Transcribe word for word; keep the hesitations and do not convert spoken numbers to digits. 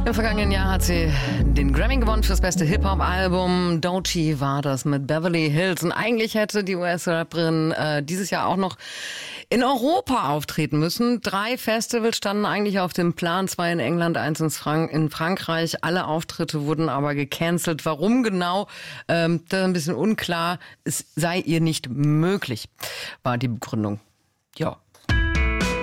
Im vergangenen Jahr hat sie den Grammy gewonnen fürs beste Hip-Hop-Album. Doechii war das mit Beverly Hills. Und eigentlich hätte die U S-Rapperin äh, dieses Jahr auch noch in Europa auftreten müssen. Drei Festivals standen eigentlich auf dem Plan, zwei in England, eins in, Frank- in Frankreich. Alle Auftritte wurden aber gecancelt. Warum genau? Ähm, das ist ein bisschen unklar. Es sei ihr nicht möglich, war die Begründung. Ja.